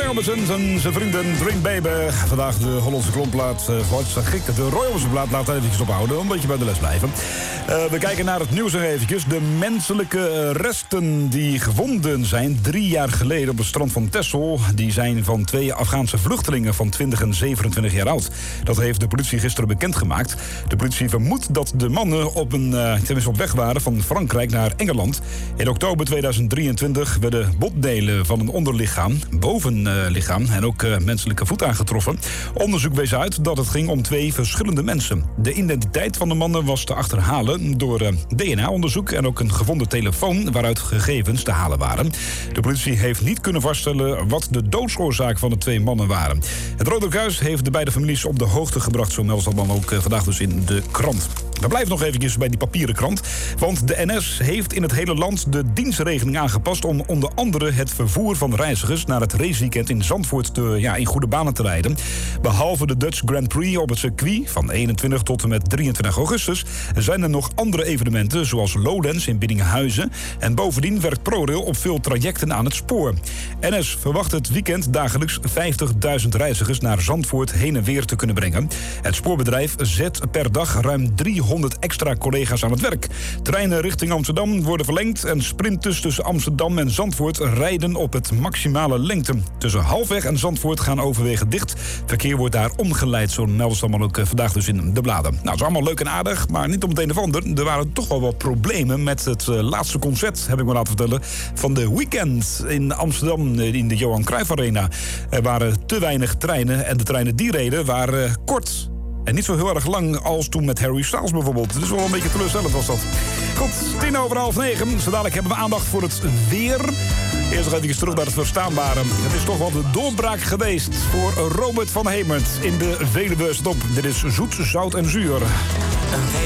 Orbison en zijn vrienden Drink Baby. Vandaag de Hollandse klomplaat. Wat zeg ik? De Roy Orbison plaat. Laat even ophouden, een beetje bij de les blijven. We kijken naar het nieuws nog eventjes. De menselijke resten die gevonden zijn 3 jaar geleden op het strand van Texel, die zijn van 2 Afghaanse vluchtelingen van 20 en 27 jaar oud. Dat heeft de politie gisteren bekendgemaakt. De politie vermoedt dat de mannen op weg waren van Frankrijk naar Engeland. In oktober 2023 werden botdelen van een onderlichaam, bovenlichaam en ook menselijke voet aangetroffen. Onderzoek wees uit dat het ging om 2 verschillende mensen. De identiteit van de mannen was te achterhalen door DNA-onderzoek en ook een gevonden telefoon waaruit gegevens te halen waren. De politie heeft niet kunnen vaststellen wat de doodsoorzaak van de 2 mannen waren. Het Rode Kruis heeft de beide families op de hoogte gebracht, zo meldt dat dan ook vandaag dus in de krant. We blijven nog eventjes bij die papieren krant, want de NS heeft in het hele land de dienstregeling aangepast om onder andere het vervoer van reizigers naar het raceweekend in Zandvoort in goede banen te rijden. Behalve de Dutch Grand Prix op het circuit van 21 tot en met 23 augustus zijn er nog andere evenementen zoals Lowlands in Biddinghuizen en bovendien werkt ProRail op veel trajecten aan het spoor. NS verwacht het weekend dagelijks 50.000 reizigers naar Zandvoort heen en weer te kunnen brengen. Het spoorbedrijf zet per dag ruim 300 extra collega's aan het werk. Treinen richting Amsterdam worden verlengd en sprinters tussen Amsterdam en Zandvoort rijden op het maximale lengte. Tussen Halfweg en Zandvoort gaan overwegen dicht. Verkeer wordt daar omgeleid, zo melden ze allemaal ook vandaag dus in de bladen. Nou, het is allemaal leuk en aardig, maar niet om het een of ander. Er waren toch wel wat problemen met het laatste concert, heb ik me laten vertellen, van The Weeknd in Amsterdam in de Johan Cruijff Arena. Er waren te weinig treinen en de treinen die reden waren kort. En niet zo heel erg lang als toen met Harry Styles bijvoorbeeld. Dus wel een beetje teleurstellend was dat. Goed, 9:10. Zo dadelijk hebben we aandacht voor het weer. Eerst nog even terug naar het verstaanbare. Het is toch wel de doorbraak geweest voor Robert van Hemert in de Veluwe. Stop, dit is Zoet, Zout en Zuur. Een